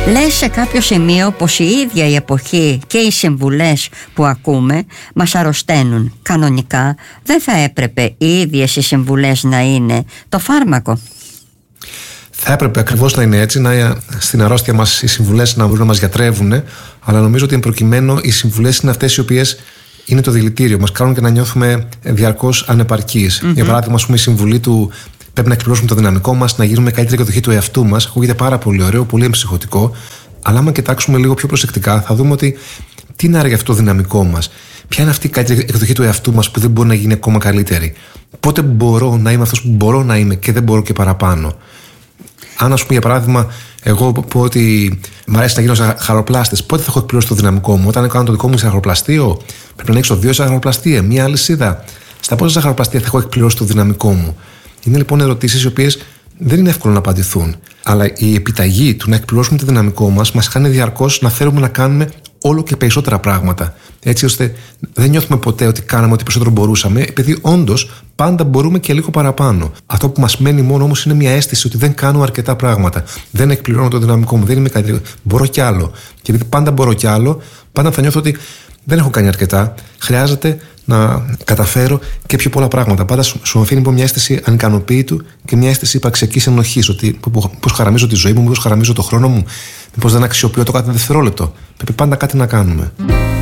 Λες σε κάποιο σημείο πως η ίδια η εποχή και οι συμβουλές που ακούμε μας αρρωσταίνουν. Κανονικά δεν θα έπρεπε οι ίδιες οι συμβουλές να είναι το φάρμακο? Θα έπρεπε ακριβώς να είναι έτσι, να στην αρρώστια μας οι συμβουλές να μπορούν να μας γιατρεύουν, αλλά νομίζω ότι εν προκειμένου οι συμβουλές είναι αυτές οι οποίες είναι το δηλητήριο, μας κάνουν και να νιώθουμε διαρκώς ανεπαρκείς. Για παράδειγμα, η συμβουλή του πρέπει να εκπληρώσουμε το δυναμικό μας, να γίνουμε καλύτερη εκδοχή του εαυτού μας, ακούγεται πάρα πολύ ωραίο, πολύ εμψυχωτικό, αλλά άμα κοιτάξουμε λίγο πιο προσεκτικά, θα δούμε ότι τι είναι άραγε αυτό το δυναμικό μας, ποια είναι αυτή η καλύτερη εκδοχή του εαυτού μας που δεν μπορεί να γίνει ακόμα καλύτερη, πότε μπορώ να είμαι αυτός που μπορώ να είμαι και δεν μπορώ και παραπάνω. Αν, ας πούμε, για παράδειγμα, εγώ πω ότι μου αρέσει να γίνω ζαχαροπλάστης, πότε θα έχω εκπληρώσει το δυναμικό μου? Όταν κάνω το δικό μου ζαχαροπλαστείο, πρέπει να ανοίξω 2 ζαχαροπλαστεία, μία αλυσίδα. Στα πόσα ζαχαροπλαστεία θα έχω εκπληρώσει το δυναμικό μου? Είναι λοιπόν ερωτήσεις οι οποίες δεν είναι εύκολο να απαντηθούν. Αλλά η επιταγή του να εκπληρώσουμε το δυναμικό μας κάνει διαρκώς να θέλουμε να κάνουμε όλο και περισσότερα πράγματα. Έτσι ώστε δεν νιώθουμε ποτέ ότι κάναμε ό,τι περισσότερο μπορούσαμε, επειδή όντως πάντα μπορούμε και λίγο παραπάνω. Αυτό που μας μένει μόνο όμως είναι μια αίσθηση ότι δεν κάνω αρκετά πράγματα. Δεν εκπληρώνω το δυναμικό μου, δεν είμαι καλύτερο. Μπορώ κι άλλο. Και επειδή πάντα μπορώ κι άλλο, πάντα θα νιώθω ότι δεν έχω κάνει αρκετά. Χρειάζεται να καταφέρω και πιο πολλά πράγματα. Πάντα σου αφήνει μια αίσθηση ανικανοποίητου και μια αίσθηση υπαρξιακής ενοχής. Ότι πώς χαραμίζω τη ζωή μου, πώς χαραμίζω το χρόνο μου, μήπως δεν αξιοποιώ το κάθε δευτερόλεπτο. Πρέπει πάντα κάτι να κάνουμε.